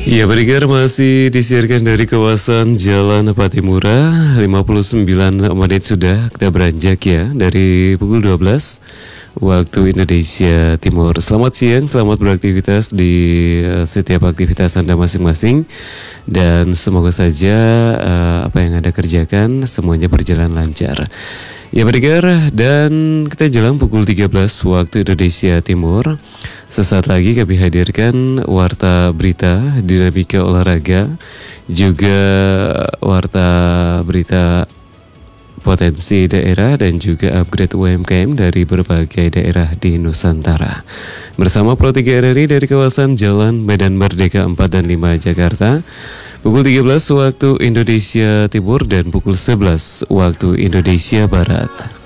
Ya, pendengar masih disiarkan dari kawasan Jalan Patimura. 59 menit sudah kita beranjak ya dari pukul 12 waktu Indonesia Timur. Selamat siang, selamat beraktivitas di setiap aktivitas Anda masing-masing. Dan semoga saja apa yang Anda kerjakan semuanya berjalan lancar. Ya pendengar, dan kita jalan pukul 13 waktu Indonesia Timur. Sesaat lagi kami hadirkan warta berita, dinamika olahraga, juga warta berita potensi daerah dan juga upgrade UMKM dari berbagai daerah di Nusantara. Bersama Pro 3 RRI dari kawasan Jalan Medan Merdeka 4 dan 5 Jakarta. Pukul 13 waktu Indonesia Timur dan pukul 11 waktu Indonesia Barat.